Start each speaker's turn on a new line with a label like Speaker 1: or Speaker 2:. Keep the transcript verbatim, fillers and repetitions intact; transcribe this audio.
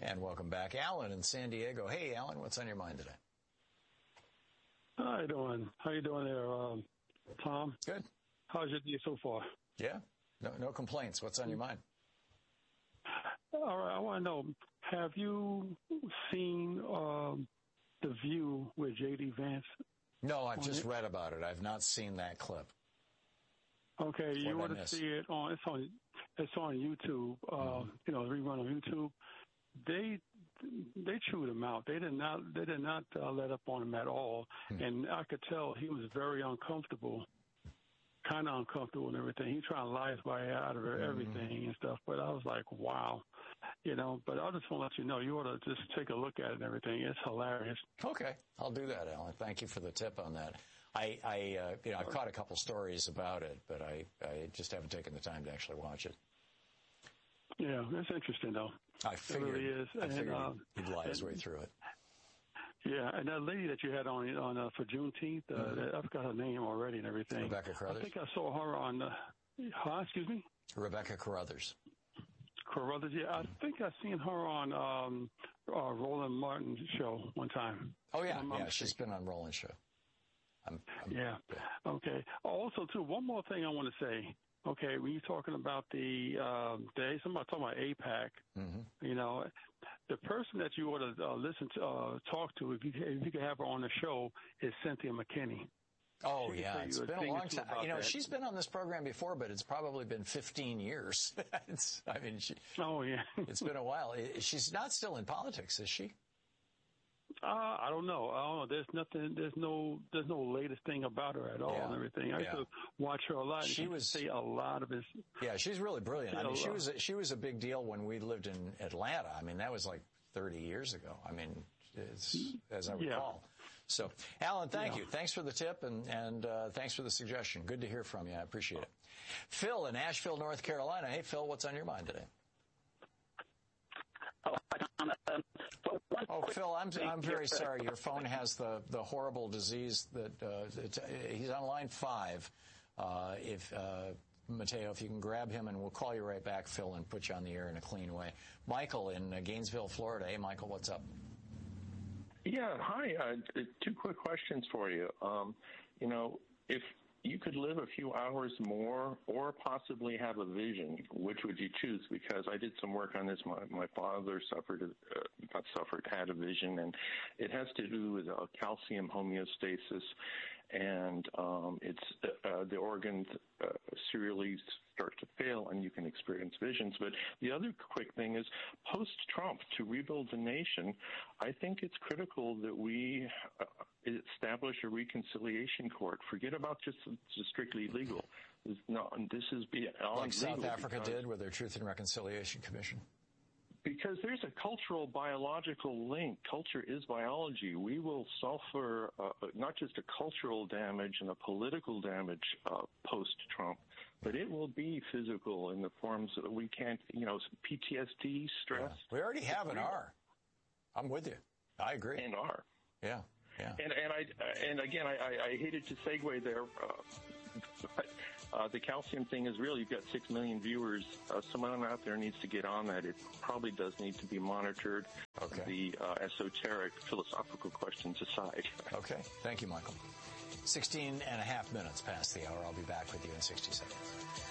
Speaker 1: And welcome back, Alan in San Diego. Hey, Alan, what's on your mind today?
Speaker 2: How you doing? How you doing there, um, Tom?
Speaker 1: Good.
Speaker 2: How's your day so far?
Speaker 1: Yeah, no, no complaints. What's on your mind?
Speaker 2: All right, I want to know, have you seen um, The View with J D. Vance?
Speaker 1: No, I've just
Speaker 2: it?
Speaker 1: read about it. I've not seen that clip.
Speaker 2: Okay, you
Speaker 1: What
Speaker 2: want
Speaker 1: did I
Speaker 2: to
Speaker 1: miss?
Speaker 2: see it on? It's on. It's on YouTube. Uh,
Speaker 1: Mm-hmm.
Speaker 2: You know, rerun on YouTube. They they chewed him out. They did not. They did not uh, let up on him at all.
Speaker 1: Hmm.
Speaker 2: And I could tell he was very uncomfortable, kind of uncomfortable and everything. He trying to lie his way out of everything and stuff. But I was like, wow, you know. But I just want to let you know, you ought to just take a look at it and everything. It's hilarious.
Speaker 1: Okay, I'll do that, Alan. Thank you for the tip on that. I, I uh, you know, I've caught a couple stories about it, but I, I just haven't taken the time to actually watch it.
Speaker 2: Yeah, that's interesting, though.
Speaker 1: I figured,
Speaker 2: it really is.
Speaker 1: I
Speaker 2: And,
Speaker 1: figured
Speaker 2: um,
Speaker 1: he'd lie his
Speaker 2: and-
Speaker 1: way through it.
Speaker 2: Yeah, and that lady that you had on on uh, for Juneteenth, uh,
Speaker 1: Mhm.
Speaker 2: I forgot her name already and everything.
Speaker 1: Rebecca
Speaker 2: I
Speaker 1: Carruthers.
Speaker 2: think I saw her on. Uh, huh? Excuse me.
Speaker 1: Rebecca Carruthers.
Speaker 2: Carruthers. Yeah, I think I seen her on um, uh, Roland Martin's show one time.
Speaker 1: Oh yeah,
Speaker 2: If I'm not
Speaker 1: yeah. She's
Speaker 2: mistaken.
Speaker 1: been on Roland's show. I'm, I'm,
Speaker 2: Yeah. Okay. Also, too, one more thing I want to say. Okay, when you're talking about the um, day, somebody talking about AIPAC.
Speaker 1: Mm-hmm.
Speaker 2: You know, the person that you ought to uh, listen to, uh, talk to, if you if you could have her on the show, is Cynthia McKinney.
Speaker 1: Oh,
Speaker 2: She can
Speaker 1: yeah.
Speaker 2: tell
Speaker 1: It's
Speaker 2: you a
Speaker 1: been a
Speaker 2: thing or
Speaker 1: long
Speaker 2: two
Speaker 1: time.
Speaker 2: about
Speaker 1: You know,
Speaker 2: that.
Speaker 1: she's been on this program before, but it's probably been fifteen years. it's, I mean, she,
Speaker 2: Oh yeah.
Speaker 1: it's been a while. I- She's not still in politics, is she?
Speaker 2: Uh, I don't know. I don't know. There's nothing. There's no. There's no latest thing about her at all
Speaker 1: Yeah.
Speaker 2: and everything. I used
Speaker 1: Yeah.
Speaker 2: to watch her a lot.
Speaker 1: She
Speaker 2: She would
Speaker 1: was-
Speaker 2: say a lot of his.
Speaker 1: Yeah, she's really brilliant. I
Speaker 2: Yeah,
Speaker 1: mean, she
Speaker 2: well-
Speaker 1: was a, she was a big deal when we lived in Atlanta. I mean, that was like thirty years ago. I mean, it's, as I
Speaker 2: Yeah.
Speaker 1: recall. So, Alan, thank
Speaker 2: Yeah.
Speaker 1: you. Thanks for the tip and and uh, thanks for the suggestion. Good to hear from you. I appreciate it. Phil in Asheville, North Carolina. Hey, Phil, what's on your mind today?
Speaker 3: Oh, I don't, um, well, one
Speaker 1: Oh,
Speaker 3: quick
Speaker 1: Phil, I'm
Speaker 3: thing
Speaker 1: I'm
Speaker 3: here.
Speaker 1: very sorry. Your phone has the, the horrible disease that uh, it's, uh, he's on line five. Uh, if uh, Mateo, if you can grab him, and we'll call you right back, Phil, and put you on the air in a clean way. Michael in uh, Gainesville, Florida. Hey, Michael, what's up?
Speaker 4: Yeah, hi. Uh, two quick questions for you. Um, you know, if you could live a few hours more or possibly have a vision, which would you choose? Because I did some work on this. My, my father suffered, uh, not suffered, had a vision, and it has to do with uh, calcium homeostasis, and um, it's uh, the organs uh, serially start to fail, and you can experience visions. But the other quick thing is, post-Trump, to rebuild the nation, I think it's critical that we uh, establish a reconciliation court. Forget about just, just strictly legal. This, no, this is beyond
Speaker 1: Like South
Speaker 4: legal
Speaker 1: Africa
Speaker 4: because-
Speaker 1: did with their Truth and Reconciliation Commission.
Speaker 4: Because there's a cultural biological link. Culture is biology. We will suffer uh, not just a cultural damage and a political damage uh, post-Trump, but it will be physical in the forms that we can't, you know, P T S D, stress.
Speaker 1: Yeah. We already have an R. I'm with you. I agree.
Speaker 4: And are.
Speaker 1: Yeah, yeah.
Speaker 4: And and I and again, I, I, I hated to segue there. Uh, but, uh, the calcium thing is really, you've got six million viewers. Uh, someone out there needs to get on that. It probably does need to be monitored.
Speaker 1: Okay.
Speaker 4: The uh, esoteric philosophical questions aside.
Speaker 1: Okay. Thank you, Michael. sixteen and a half minutes past the hour. I'll be back with you in sixty seconds.